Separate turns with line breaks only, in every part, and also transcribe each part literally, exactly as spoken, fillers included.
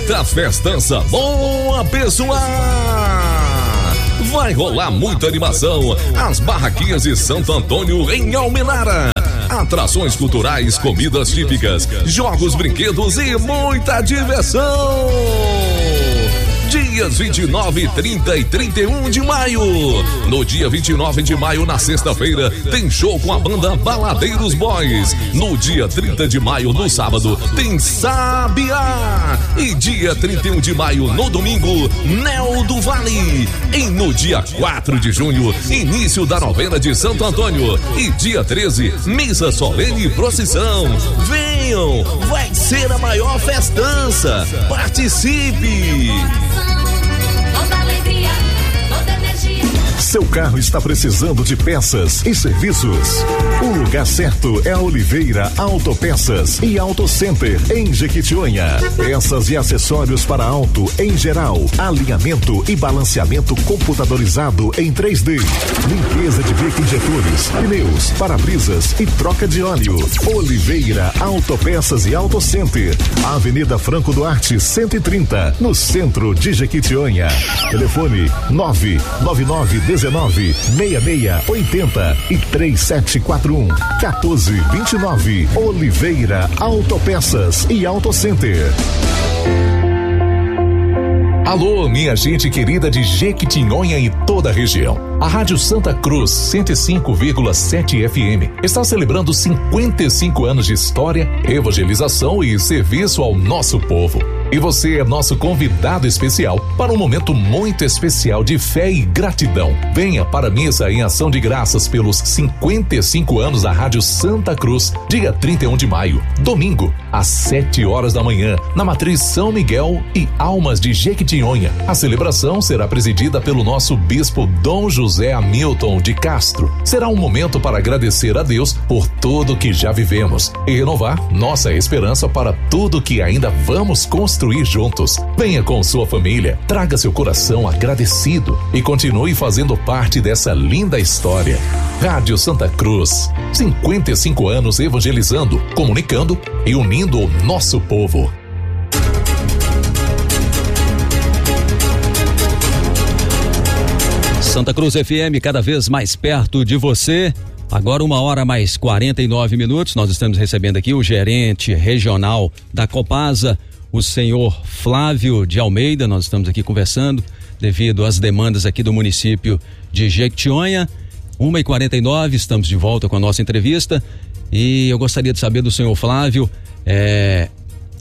Eita festança boa, pessoal! Vai rolar muita animação. As barraquinhas de Santo Antônio em Almenara. Atrações culturais, comidas típicas, jogos, brinquedos e muita diversão. Dias vinte e nove, trinta e trinta e um de maio. No dia vinte e nove de maio, na sexta-feira, tem show com a banda Baladeiros Boys. No dia trinta de maio, no sábado, tem Sabiá. E dia trinta e um de maio, no domingo, Neo do Vale. E no dia quatro de junho, início da novena de Santo Antônio. E dia treze, missa solene e procissão. Venham, vai ser a maior festança. Participe!
Toda alegria, toda energia.
Seu carro está precisando de peças e serviços? O lugar certo é a Oliveira Autopeças e Auto Center em Jequitinhonha. Peças e acessórios para auto em geral, alinhamento e balanceamento computadorizado em três D, limpeza de bico injetores, pneus, para-brisas e troca de óleo. Oliveira Autopeças e Auto Center, Avenida Franco Duarte cento e trinta, no centro de Jequitinhonha. Telefone nove nove nove dezenove, seis seis oitenta e três sete quatro um, quatorze vinte e nove. Oliveira Autopeças e Auto Center.
Alô, minha gente querida de Jequitinhonha e toda a região. A Rádio Santa Cruz cento e cinco vírgula sete F M está celebrando cinquenta e cinco anos de história, evangelização e serviço ao nosso povo. E você é nosso convidado especial para um momento muito especial de fé e gratidão. Venha para a missa em ação de graças pelos cinquenta e cinco anos da Rádio Santa Cruz, dia trinta e um de maio, domingo, às sete horas da manhã, na Matriz São Miguel e Almas de Jequitinhonha. A celebração será presidida pelo nosso bispo Dom José Hamilton de Castro. Será um momento para agradecer a Deus por tudo que já vivemos e renovar nossa esperança para tudo que ainda vamos construir juntos. Venha com sua família, traga seu coração agradecido e continue fazendo parte dessa linda história. Rádio Santa Cruz, cinquenta e cinco anos evangelizando, comunicando e unindo o nosso povo.
Santa Cruz F M, cada vez mais perto de você. Agora uma hora mais quarenta e nove minutos, nós estamos recebendo aqui o gerente regional da Copasa, o senhor Flávio de Almeida. Nós estamos aqui conversando devido às demandas aqui do município de Jequitinhonha. uma e quarenta e nove, estamos de volta com a nossa entrevista e eu gostaria de saber do senhor Flávio, é,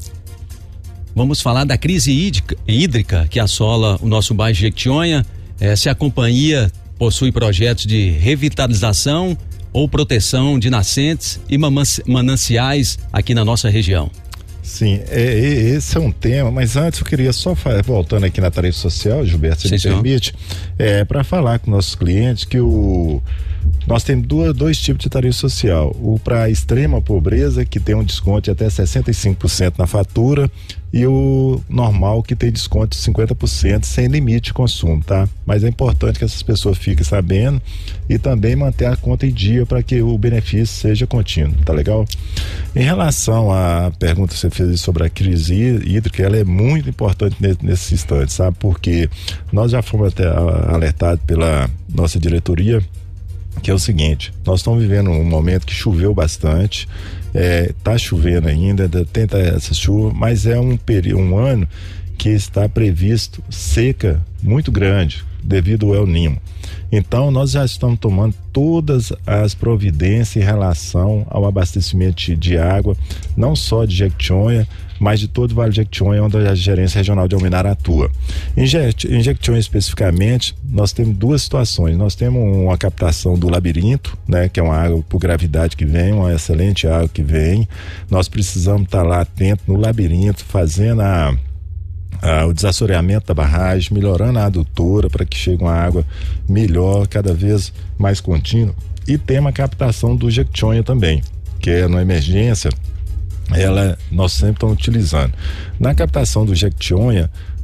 vamos falar da crise hídrica, hídrica que assola o nosso bairro de Jequitinhonha. É, se a companhia possui projetos de revitalização ou proteção de nascentes e mananciais aqui na nossa região.
Sim, é, é, esse é um tema, mas antes eu queria só, voltando aqui na tarefa social, Gilberto, se me permite, é, para falar com nossos clientes que o nós temos duas, dois tipos de tarifa social. O para extrema pobreza, que tem um desconto de até sessenta e cinco por cento na fatura, e o normal, que tem desconto de cinquenta por cento sem limite de consumo, tá? Mas é importante que essas pessoas fiquem sabendo e também manter a conta em dia para que o benefício seja contínuo, tá legal? Em relação à pergunta que você fez sobre a crise hídrica, ela é muito importante nesse, nesse instante, sabe? Porque nós já fomos até alertados pela nossa diretoria, que é o seguinte: nós estamos vivendo um momento que choveu bastante, é, tá chovendo ainda, tenta essa chuva, mas é um período, um ano que está previsto seca muito grande devido ao El Niño. Então nós já estamos tomando todas as providências em relação ao abastecimento de água, não só de Jequitinhonha, mas de todo o Vale de Jequitinhonha, onde a gerência regional de Almenara atua. Em Jequitinhonha especificamente, nós temos duas situações. Nós temos uma captação do labirinto, né, que é uma água por gravidade que vem, uma excelente água que vem. Nós precisamos estar lá atento no labirinto, fazendo a Ah, o desassoreamento da barragem, melhorando a adutora para que chegue uma água melhor, cada vez mais contínua. E tem uma captação do Jequitinhonha também, que é na emergência, ela nós sempre estamos utilizando. Na captação do Jequitinhonha,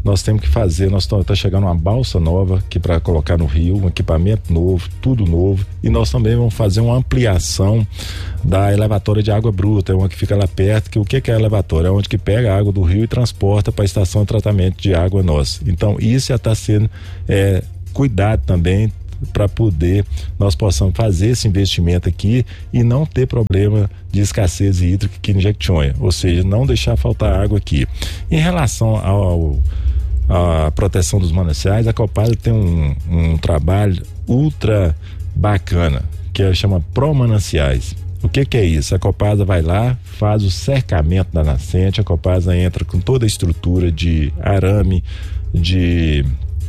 nós temos que fazer, nós estamos tá chegando uma balsa nova que para colocar no rio, um equipamento novo, tudo novo, e nós também vamos fazer uma ampliação da elevatória de água bruta, é uma que fica lá perto, que o que que é a elevatória? É onde que pega a água do rio e transporta para a estação de tratamento de água nossa. Então isso já está sendo é, cuidado também, para poder nós possamos fazer esse investimento aqui e não ter problema de escassez hídrica aqui em Jequitinhonha, ou seja, não deixar faltar água aqui. Em relação ao a proteção dos mananciais, a Copasa tem um, um trabalho ultra bacana, que é, chama Pró-Mananciais. O que que é isso? A Copasa vai lá, faz o cercamento da nascente, a Copasa entra com toda a estrutura de arame, de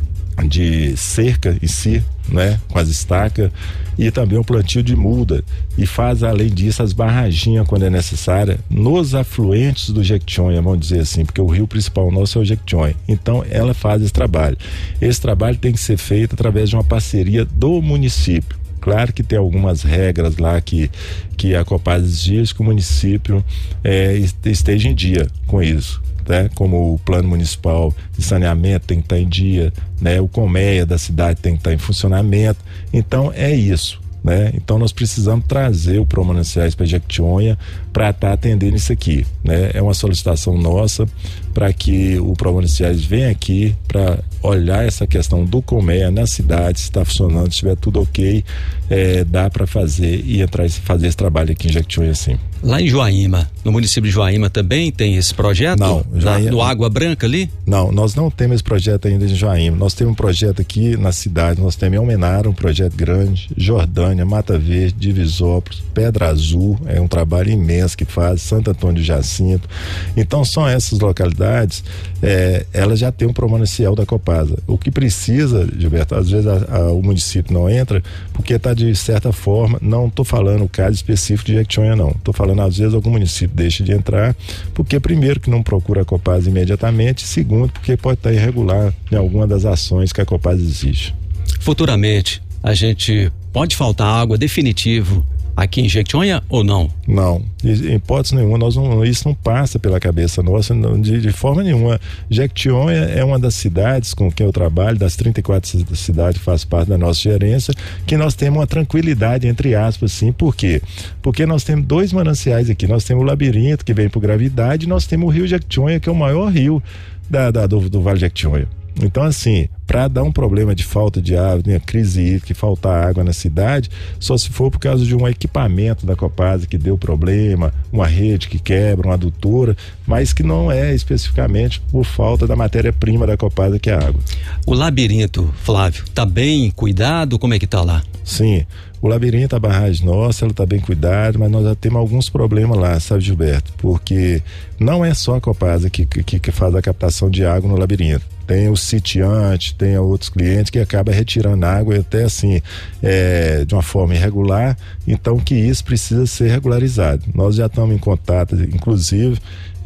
de cerca em si, né, com as estacas, e também o plantio de muda, e faz além disso as barraginhas quando é necessária nos afluentes do Jequitinhonha, vamos dizer assim, porque o rio principal nosso é o Jequitinhonha. Então ela faz esse trabalho. Esse trabalho tem que ser feito através de uma parceria do município. Claro que tem algumas regras lá que, que a Copasa exige que o município é, esteja em dia com isso. Né? Como o plano municipal de saneamento tem que estar em dia, né? O Colmeia da cidade tem que estar em funcionamento. Então é isso, né? Então nós precisamos trazer o Pró-Mananciais para Jequitinhonha para estar atendendo isso aqui, né? É uma solicitação nossa para que o Pró-Mananciais venha aqui para olhar essa questão do Colmeia na cidade, se está funcionando, se estiver tudo ok, é, dá para fazer e entrar e fazer esse trabalho aqui em Jequitinhonha, sim.
Lá em Joaíma, no município de Joaíma também tem esse projeto?
Não, Joaíma,
no Água Branca ali?
Não, nós não temos esse projeto ainda em Joaíma. Nós temos um projeto aqui na cidade, nós temos em Almenara, um projeto grande, Jordânia, Mata Verde, Divisópolis, Pedra Azul, é um trabalho imenso que faz, Santo Antônio de Jacinto. Então são essas localidades, é, elas já têm um pró-manancial da Copasa. O que precisa, Gilberto, às vezes a, a, o município não entra, porque está de certa forma, não estou falando o caso específico de Jequitinhonha, não. Estou falando às vezes algum município deixa de entrar, porque primeiro que não procura a Copasa imediatamente, segundo porque pode estar irregular em alguma das ações que a Copasa exige.
Futuramente, a gente pode faltar água definitivo aqui em Jequitinhonha ou não?
Não, em hipótese nenhuma, nós não, isso não passa pela cabeça nossa não, de, de forma nenhuma. Jequitinhonha é uma das cidades com quem eu trabalho, das trinta e quatro cidades que faz parte da nossa gerência, que nós temos uma tranquilidade, entre aspas, sim. Por quê? Porque nós temos dois mananciais aqui, nós temos o Labirinto, que vem por Gravidade, e nós temos o rio Jequitinhonha, que é o maior rio da, da, do, do Vale Jequitinhonha. Então, assim, para dar um problema de falta de água, de crise hídrica, faltar água na cidade, só se for por causa de um equipamento da Copasa que deu problema, uma rede que quebra, uma adutora, mas que não é especificamente por falta da matéria-prima da Copasa, que é a água.
O Labirinto, Flávio, tá bem cuidado? Como é que tá lá?
Sim, o Labirinto, a barragem nossa, ela tá bem cuidada, mas nós já temos alguns problemas lá, sabe, Gilberto? Porque não é só a Copasa que, que, que faz a captação de água no Labirinto. Tem o sitiante, tem outros clientes que acabam retirando água até assim, é, de uma forma irregular, então que isso precisa ser regularizado. Nós já estamos em contato, inclusive,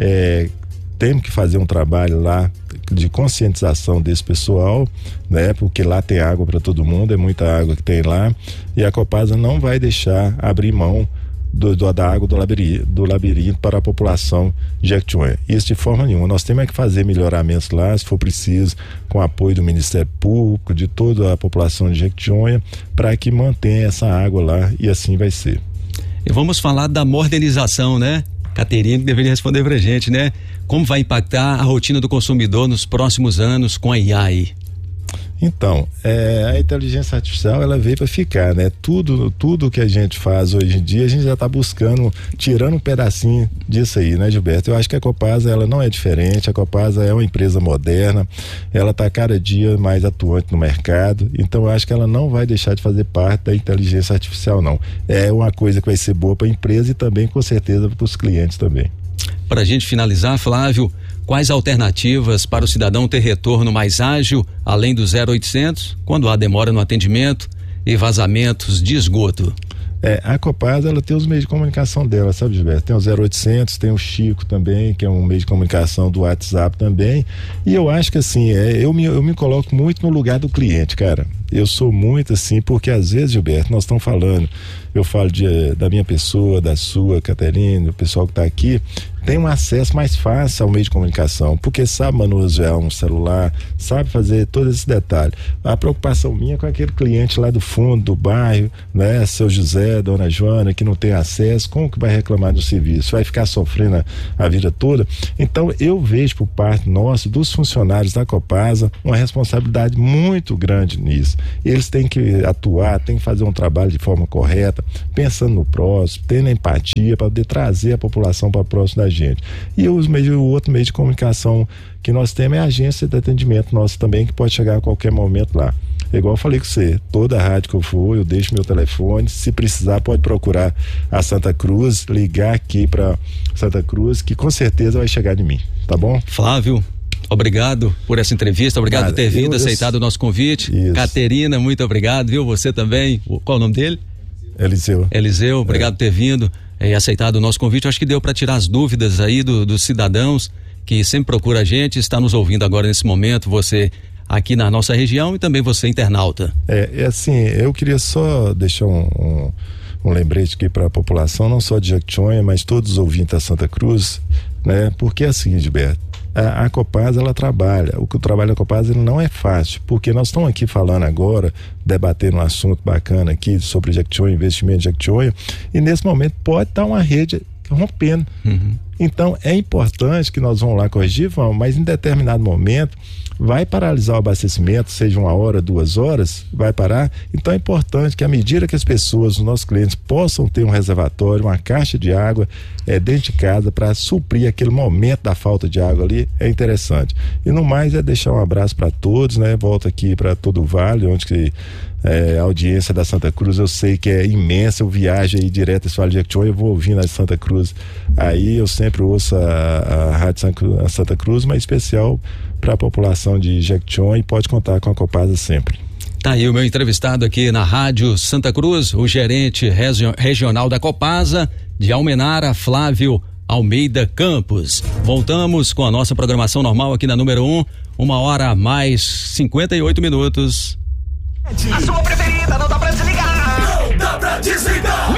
é, temos que fazer um trabalho lá de conscientização desse pessoal, né? Porque lá tem água para todo mundo, é muita água que tem lá, e a Copasa não vai deixar abrir mão Do, do, da água do labirinto, do labirinto para a população de Jequitinhonha. Isso de forma nenhuma. Nós temos que fazer melhoramentos lá, se for preciso, com apoio do Ministério Público, de toda a população de Jequitinhonha, para que mantenha essa água lá, e assim vai ser.
E vamos falar da modernização, né? Caterina que deveria responder pra gente, né? Como vai impactar a rotina do consumidor nos próximos anos com a I A aí?
Então, é, a inteligência artificial, ela veio para ficar, né? Tudo, tudo que a gente faz hoje em dia, a gente já está buscando, tirando um pedacinho disso aí, né, Gilberto? Eu acho que a Copasa, ela não é diferente, a Copasa é uma empresa moderna, ela está cada dia mais atuante no mercado, então eu acho que ela não vai deixar de fazer parte da inteligência artificial, não. É uma coisa que vai ser boa para a empresa e também, com certeza, para os clientes também.
Para a gente finalizar, Flávio, quais alternativas para o cidadão ter retorno mais ágil, além do zero oitocentos, quando há demora no atendimento e vazamentos de esgoto?
É, a Copasa, ela tem os meios de comunicação dela, sabe, Gilberto? Tem o zero oitocentos, tem o Chico também, que é um meio de comunicação do WhatsApp também, e eu acho que assim, é, eu, me, eu me coloco muito no lugar do cliente, cara. Eu sou muito assim, porque às vezes, Gilberto, nós estamos falando, eu falo de, da minha pessoa, da sua, Caterina, o pessoal que está aqui, tem um acesso mais fácil ao meio de comunicação, porque sabe manusear um celular, sabe fazer todos esses detalhes. A preocupação minha é com aquele cliente lá do fundo do bairro, né, seu José, dona Joana, que não tem acesso, como que vai reclamar do serviço? Vai ficar sofrendo a, a vida toda? Então eu vejo por parte nossa, dos funcionários da Copasa, uma responsabilidade muito grande nisso. Eles têm que atuar, têm que fazer um trabalho de forma correta, pensando no próximo, tendo empatia para poder trazer a população para próximo da gente. E os meios, o outro meio de comunicação que nós temos é a agência de atendimento nossa também, que pode chegar a qualquer momento lá. Igual eu falei com você, toda rádio que eu for, eu deixo meu telefone, se precisar pode procurar a Santa Cruz, ligar aqui para Santa Cruz, que com certeza vai chegar de mim, tá bom?
Flávio, obrigado por essa entrevista, obrigado
Nada,
por ter vindo,
eu,
aceitado o nosso convite.
Isso.
Caterina, muito obrigado, viu? Você também, qual é o nome dele?
Eliseu.
Eliseu, obrigado é. por ter vindo e aceitado o nosso convite. Acho que deu para tirar as dúvidas aí do, dos cidadãos que sempre procura a gente, está nos ouvindo agora nesse momento, você aqui na nossa região e também você internauta.
É, é assim, eu queria só deixar um, um, um lembrete aqui para a população, não só de Jequitinhonha, mas todos os ouvintes da Santa Cruz, né? Porque é assim, Gilberto, a, a Copasa, ela trabalha, o, o trabalho da Copasa ele não é fácil, porque nós estamos aqui falando agora, debatendo um assunto bacana aqui sobre Jequitinhonha, investimento de Jequitinhonha, e nesse momento pode estar uma rede rompendo. Uhum. Então é importante que nós vamos lá corrigir, vamos, mas em determinado momento vai paralisar o abastecimento, seja uma hora, duas horas, vai parar. Então é importante que à medida que as pessoas, os nossos clientes, possam ter um reservatório, uma caixa de água é, dentro de casa para suprir aquele momento da falta de água ali, é interessante. E no mais é deixar um abraço para todos, né? Volto aqui para todo o Vale, onde que É, a audiência da Santa Cruz eu sei que é imensa, eu viajo aí direto esse Vale de Jequitinhonha, eu vou ouvindo a Santa Cruz aí, eu sempre ouço a, a Rádio Santa Cruz, mas especial para a população de Jequitinhonha, e pode contar com a Copasa sempre.
Tá aí o meu entrevistado aqui na Rádio Santa Cruz, o gerente regi- regional da Copasa de Almenara, Flávio Almeida Campos. Voltamos com a nossa programação normal aqui na número um, uma hora mais cinquenta e oito minutos.
A sua preferida, não dá pra desligar.
Não dá pra desligar.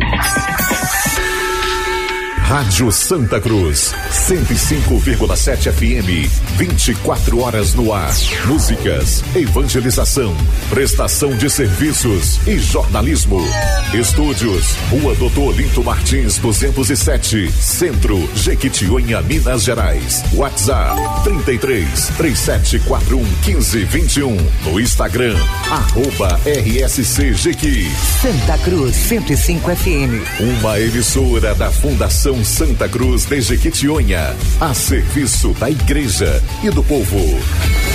Rádio Santa Cruz, cento e cinco vírgula sete F M, vinte e quatro horas no ar. Músicas, evangelização, prestação de serviços e jornalismo. Estúdios, Rua Doutor Olinto Martins, duzentos e sete, Centro, Jequitinhonha, Minas Gerais. WhatsApp trinta e três, três sete quatro um, um cinco dois um. No Instagram, arroba R S C Jequi.
Santa Cruz cento e cinco F M.
Uma emissora da Fundação Santa Cruz de Jequitinhonha, a serviço da igreja e do povo.